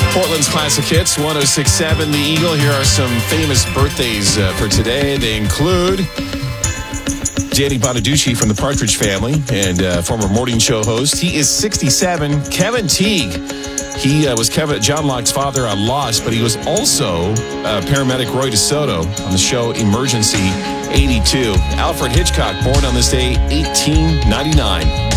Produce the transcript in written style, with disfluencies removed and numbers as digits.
Portland's Classic Hits, 106.7 The Eagle. Here are some famous birthdays for today. They include Danny Bonaducci from the Partridge Family and former morning show host. He is 67. Kevin Teague. He was John Locke's father on Lost, but he was also paramedic Roy DeSoto on the show Emergency 82. Alfred Hitchcock, born on this day, 1899.